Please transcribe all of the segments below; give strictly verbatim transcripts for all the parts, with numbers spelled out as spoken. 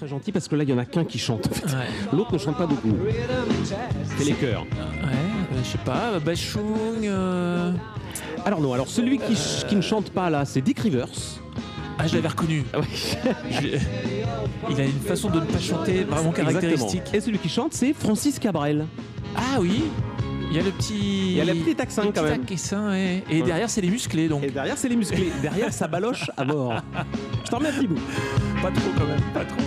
très gentil parce que là, il y en a qu'un qui chante. En fait. Ouais. L'autre ne chante pas beaucoup. C'est les chœurs. Ouais, euh, je sais pas, Bashung. Euh... Alors non, alors celui qui, ch- qui ne chante pas là, c'est Dick Rivers. Ah, je l'avais reconnu. Ah oui. Je- Il a une façon de ne pas chanter vraiment caractéristique. Exactement. Et celui qui chante, c'est Francis Cabrel. Ah oui, il y a le petit. Il y a le petit accent le quand petit même. accent, ouais. Et Ouais. derrière, c'est les musclés donc. Et derrière, c'est les musclés. Derrière, ça baloche à mort. Je t'en remets un petit bout. Pas trop quand même, pas trop.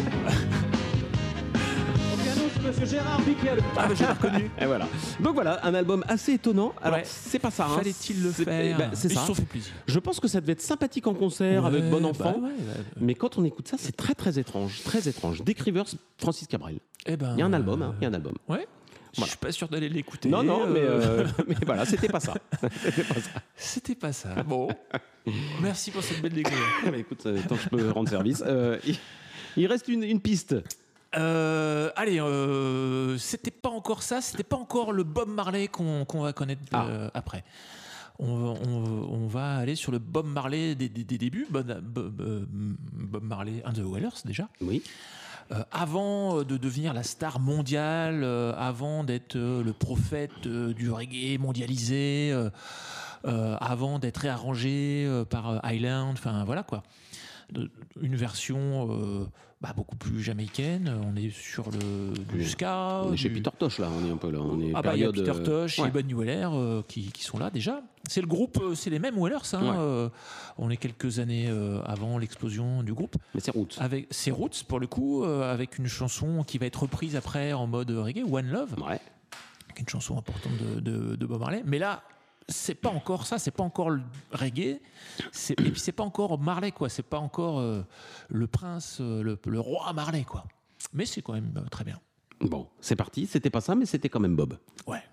Monsieur Gérard Piquet. Ah, mais j'ai reconnu. Et voilà. Donc voilà, un album assez étonnant. Alors, Ouais. c'est pas ça. Hein. Fallait-il le C'est- faire bah, c'est Ils ça. se sont fait plaisir. Je pense que ça devait être sympathique en concert avec Ouais, bon bah enfant. ouais, ouais. Mais quand on écoute ça, c'est très très étrange. Très étrange. Dick Rivers, Francis Cabrel. Eh ben, Il y a un album, euh, hein. Il y a un album. Ouais. Je Voilà. suis pas sûr d'aller l'écouter. Non, non, mais, euh, euh, mais voilà, c'était pas ça. C'était pas ça. C'était pas ça. Bon. Merci pour cette belle découverte. Ah bah, écoute, euh, tant que je peux rendre service. Euh, il, il reste une, une piste. Euh, allez, euh, c'était pas encore ça, c'était pas encore le Bob Marley qu'on qu'on va connaître euh, après. On, va- on, on va aller sur le Bob Marley des, des- des débuts, Bob, Bob- euh, Bob Marley and the Wailers déjà. Oui. Euh, avant de devenir la star mondiale, euh, avant d'être euh, le prophète euh, du reggae mondialisé, euh, euh, avant d'être réarrangé euh, par euh, Island, enfin voilà quoi. De- une version euh, bah, beaucoup plus jamaïcaine. On est sur le du ska. On est chez du- Peter Tosh là, on est un peu là. On est Ah bah il y a période, Peter euh, Tosh ouais. et Bunny Weller euh, qui, qui sont là déjà. C'est le groupe, euh, c'est les mêmes Wellers. Hein, Ouais. euh, on est quelques années euh, avant l'explosion du groupe. Mais c'est Roots. Avec ses Roots pour le coup, euh, avec une chanson qui va être reprise après en mode reggae, One Love, Ouais. qui est une chanson importante de, de, de Bob Marley. Mais là, c'est pas encore ça, c'est pas encore le reggae, c'est, et puis c'est pas encore Marley quoi, c'est pas encore euh, le prince, euh, le, le roi Marley quoi. Mais c'est quand même euh, très bien. Bon, c'est parti. C'était pas ça, mais c'était quand même Bob. Ouais.